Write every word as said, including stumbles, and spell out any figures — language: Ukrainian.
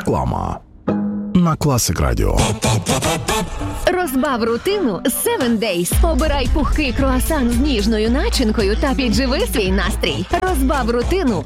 Реклама на Classic Radio. Розбав рутину з севен Days. Обирай пухкий круасан з ніжною начинкою та підживи свій настрій. Розбав рутину